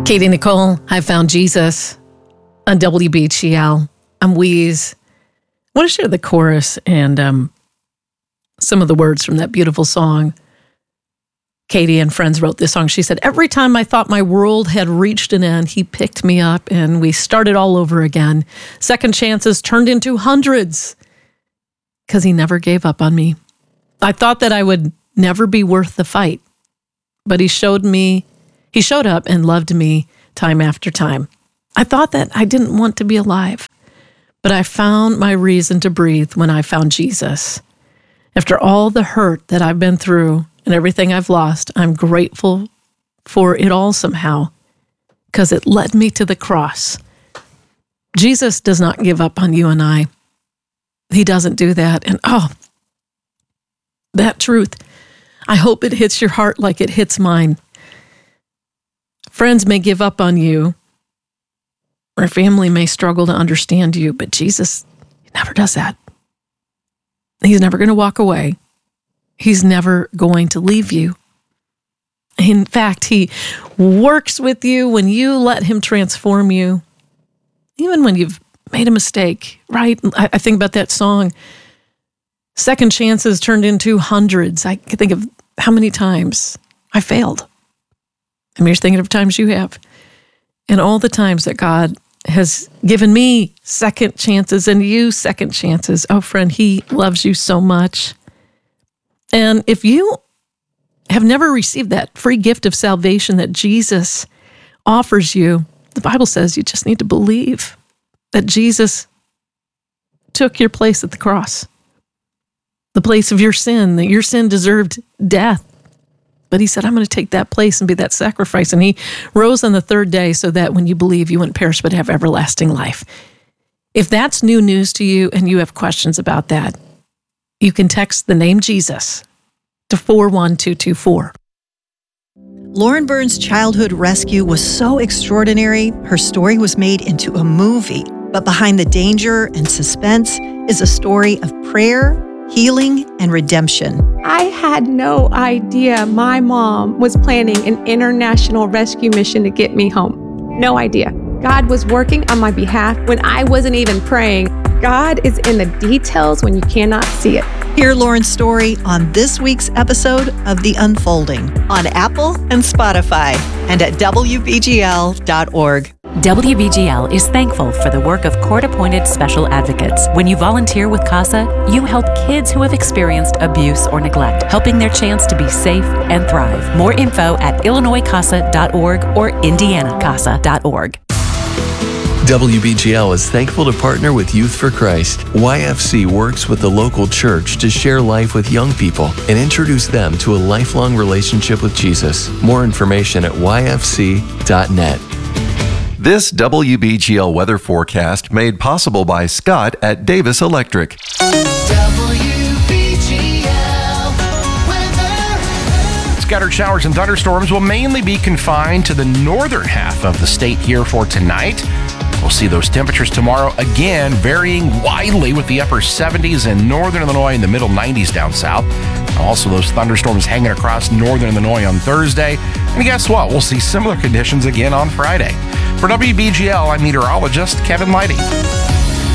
Katie Nicole, I Found Jesus on WBGL. I'm Wheeze. I want to share the chorus and some of the words from that beautiful song. Katie and friends wrote this song. She said, every time I thought my world had reached an end, he picked me up and we started all over again. Second chances turned into hundreds because he never gave up on me. I thought that I would never be worth the fight, but he showed up and loved me time after time. I thought that I didn't want to be alive, but I found my reason to breathe when I found Jesus. After all the hurt that I've been through and everything I've lost, I'm grateful for it all somehow because it led me to the cross. Jesus does not give up on you and I. He doesn't do that. And that truth, I hope it hits your heart like it hits mine. Friends may give up on you, or family may struggle to understand you, but Jesus never does that. He's never going to walk away. He's never going to leave you. In fact, he works with you when you let him transform you, even when you've made a mistake, right? I think about that song, second chances turned into hundreds. I can think of how many times I failed. I'm just thinking of times you have. And all the times that God has given me second chances and you second chances. Oh, friend, he loves you so much. And if you have never received that free gift of salvation that Jesus offers you, the Bible says you just need to believe that Jesus took your place at the cross, the place of your sin, that your sin deserved death. But he said, I'm going to take that place and be that sacrifice. And he rose on the third day so that when you believe, you wouldn't perish but have everlasting life. If that's new news to you and you have questions about that, you can text the name Jesus to 41224. Lauren Burns' childhood rescue was so extraordinary, her story was made into a movie. But behind the danger and suspense is a story of prayer, healing, and redemption. I had no idea my mom was planning an international rescue mission to get me home. No idea. God was working on my behalf when I wasn't even praying. God is in the details when you cannot see it. Hear Lauren's story on this week's episode of The Unfolding on Apple and Spotify and at WBGL.org. WBGL is thankful for the work of court-appointed special advocates. When you volunteer with CASA, you help kids who have experienced abuse or neglect, helping their chance to be safe and thrive. More info at IllinoisCASA.org or IndianaCASA.org. WBGL is thankful to partner with Youth for Christ. YFC works with the local church to share life with young people and introduce them to a lifelong relationship with Jesus. More information at YFC.net. This WBGL weather forecast made possible by Scott at Davis Electric. Scattered showers and thunderstorms will mainly be confined to the northern half of the state here for tonight. We'll see those temperatures tomorrow again varying widely with the upper 70s in northern Illinois and the middle 90s down south. Also those thunderstorms hanging across northern Illinois on Thursday. And guess what? We'll see similar conditions again on Friday. For WBGL, I'm meteorologist Kevin Leidy.